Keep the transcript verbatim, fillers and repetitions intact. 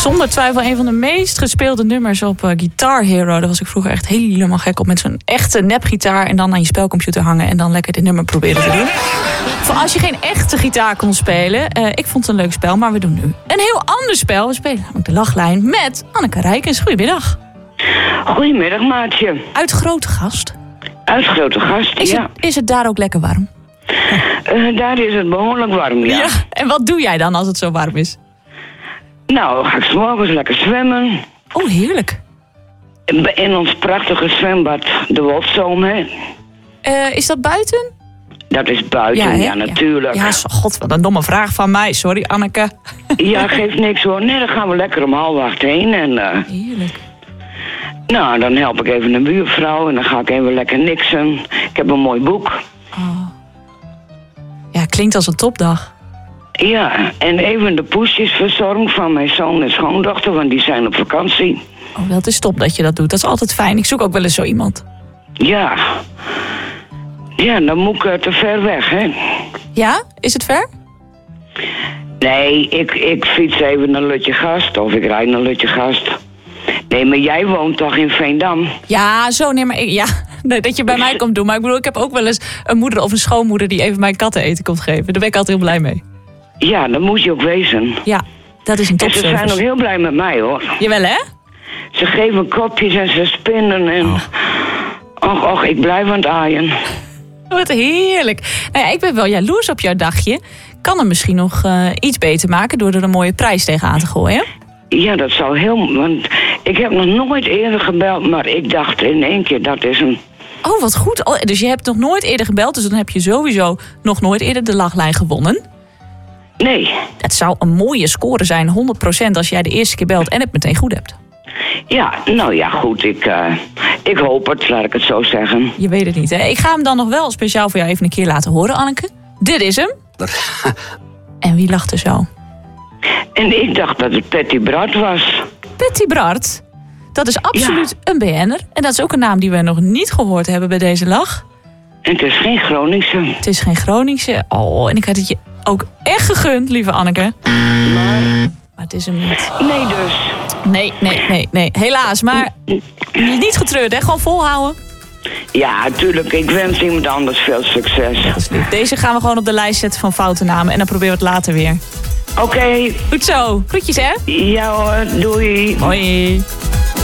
Zonder twijfel een van de meest gespeelde nummers op uh, Guitar Hero. Daar was ik vroeger echt helemaal gek op. Met zo'n echte nepgitaar en dan aan je spelcomputer hangen. En dan lekker dit nummer proberen te doen. Voor als je geen echte gitaar kon spelen. Uh, ik vond het een leuk spel, maar we doen nu een heel ander spel. We spelen namelijk de lachlijn met Anneke Rijkens. Goedemiddag. Goedemiddag, maatje. Uit Grootegast. Uit Grootegast, is ja. Het, is het daar ook lekker warm? Uh, daar is het behoorlijk warm, ja. ja. En wat doe jij dan als het zo warm is? Nou, ga ik 's morgens lekker zwemmen. Oh, heerlijk. In ons prachtige zwembad, de Wolfzoom, hè. Uh, is dat buiten? Dat is buiten, ja, ja natuurlijk. Ja, ja, god, wat een domme vraag van mij. Sorry, Anneke. Ja, geeft niks hoor. Nee, dan gaan we lekker om half acht heen. En, uh, heerlijk. Nou, dan help ik even een buurvrouw en dan ga ik even lekker niksen. Ik heb een mooi boek. Oh. Ja, klinkt als een topdag. Ja, en even de poesjes verzorgd van mijn zoon en schoondochter, want die zijn op vakantie. Oh, dat is top dat je dat doet. Dat is altijd fijn. Ik zoek ook wel eens zo iemand. Ja. Ja, dan moet ik uh, te ver weg, hè. Ja? Is het ver? Nee, ik, ik fiets even naar Lutjegast of ik rijd naar Lutjegast. Nee, maar jij woont toch in Veendam? Ja, zo, nee, maar ik, ja, dat je bij mij komt doen. Maar ik bedoel, ik heb ook wel eens een moeder of een schoonmoeder die even mijn katten eten komt geven. Daar ben ik altijd heel blij mee. Ja, dat moet je ook wezen. Ja, dat is een topservice. En ze zijn ook heel blij met mij, hoor. Jawel, hè? Ze geven kopjes en ze spinnen en... Oh. Och, och, ik blijf aan het aaien. Wat heerlijk. Nou ja, ik ben wel jaloers op jouw dagje. Kan er misschien nog uh, iets beter maken door er een mooie prijs tegenaan te gooien? Ja, dat zou heel... Want ik heb nog nooit eerder gebeld, maar ik dacht in één keer, dat is een... Oh, wat goed. Oh, dus je hebt nog nooit eerder gebeld, dus dan heb je sowieso nog nooit eerder de lachlijn gewonnen? Nee. Het zou een mooie score zijn, honderd procent, als jij de eerste keer belt en het meteen goed hebt. Ja, nou ja, goed. Ik, uh, ik hoop het, laat ik het zo zeggen. Je weet het niet, hè? Ik ga hem dan nog wel speciaal voor jou even een keer laten horen, Anneke. Dit is hem. En wie lacht er zo? En ik dacht dat het Patty Bart was. Patty Bart? Dat is absoluut ja. een B N'er. En dat is ook een naam die we nog niet gehoord hebben bij deze lach. En het is geen Groningse. Het is geen Groningse. Oh, en ik had het je ook echt gegund, lieve Anneke. Maar... Maar het is hem niet. Nee dus. Nee, nee, nee, nee. Helaas, maar niet getreurd, hè? Gewoon volhouden. Ja, tuurlijk. Ik wens iemand anders veel succes. Dat is lief. Deze gaan we gewoon op de lijst zetten van foute namen. En dan proberen we het later weer. Oké. Okay. Goed zo. Groetjes, hè? Ja hoor. Doei. Hoi.